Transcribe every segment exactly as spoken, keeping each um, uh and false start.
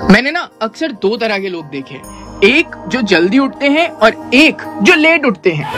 मैंने ना अक्सर दो तरह के लोग देखे, एक जो जल्दी उठते हैं और एक जो लेट उठते हैं।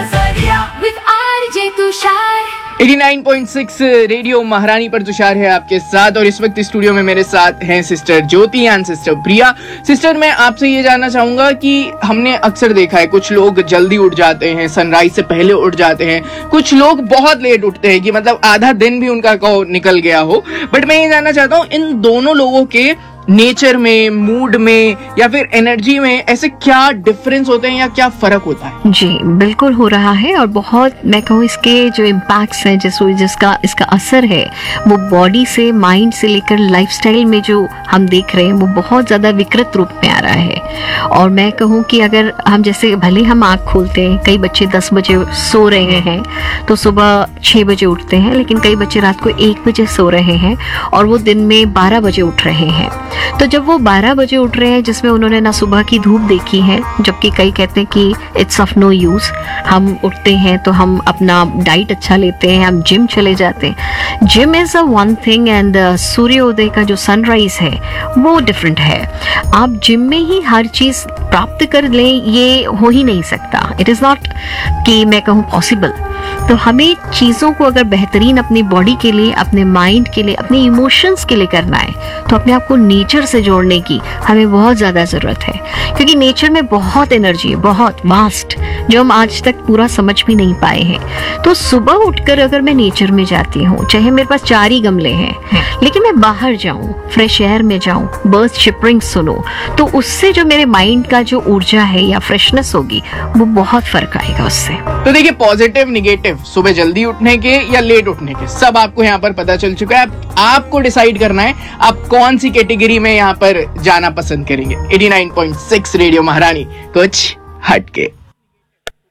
नवासी पॉइंट छह रेडियो महारानी पर तुषार है आपके साथ, और इस वक्त स्टूडियो में मेरे साथ हैं sister Jyoti and sister Priya. Sister, मैं आपसे ये जानना चाहूंगा कि हमने अक्सर देखा है कुछ लोग जल्दी उठ जाते हैं, सनराइज से पहले उठ जाते हैं, कुछ लोग बहुत लेट उठते हैं कि मतलब आधा दिन भी उनका कहो निकल गया हो। बट मैं ये जानना चाहता हूँ इन दोनों लोगों के नेचर में, मूड में या फिर एनर्जी में ऐसे क्या डिफरेंस होते हैं या क्या फर्क होता है? जी बिल्कुल हो रहा है, और बहुत मैं कहूँ इसके जो इम्पैक्ट्स हैं, जिस जिसका इसका असर है वो बॉडी से, माइंड से लेकर लाइफस्टाइल में जो हम देख रहे हैं वो बहुत ज़्यादा विकृत रूप में आ रहा है। और मैं कहूँ कि अगर हम जैसे भले हम आँख खोलते हैं, कई बच्चे दस बजे सो रहे हैं तो सुबह छः बजे उठते हैं, लेकिन कई बच्चे रात को एक बजे सो रहे हैं और वो दिन में बारह बजे उठ रहे हैं। तो जब वो बारह बजे उठ रहे हैं जिसमें उन्होंने ना सुबह की धूप देखी है, जबकि कई कहते हैं कि इट्स ऑफ नो यूज़, हम उठते हैं तो हम अपना डाइट अच्छा लेते हैं, हम जिम चले जाते हैं। Gym is a one thing and सूर्योदय का जो सनराइज है वो डिफरेंट है। आप जिम में ही हर चीज़ प्राप्त कर लें ये हो ही नहीं सकता, इट इज़ नॉट कि मैं कहूँ पॉसिबल। तो हमें चीज़ों को अगर बेहतरीन अपनी बॉडी के लिए, अपने माइंड के लिए, अपने इमोशंस के लिए करना है तो अपने आप को नेचर से जोड़ने की हमें बहुत ज़्यादा ज़रूरत है, क्योंकि नेचर में बहुत एनर्जी है, बहुत वास्ट, जो हम आज तक पूरा समझ भी नहीं पाए हैं। तो सुबह उठकर अगर मैं नेचर में जाती हूँ, चाहे मेरे पास चार ही गमले हैं, लेकिन मैं बाहर जाऊँ, फ्रेश एयर में जाऊँ, बर्ड चिपरिंग सुनो, तो उससे जो मेरे माइंड का जो ऊर्जा है या फ्रेशनेस होगी वो बहुत फर्क आएगा उससे। तो देखिए, पॉजिटिव निगेटिव, सुबह जल्दी उठने के या लेट उठने के, सब आपको यहाँ पर पता चल चुका है। आपको डिसाइड करना है आप कौन सी कैटेगरी में यहाँ पर जाना पसंद करेंगे। नवासी पॉइंट छह रेडियो महारानी, कुछ हटके।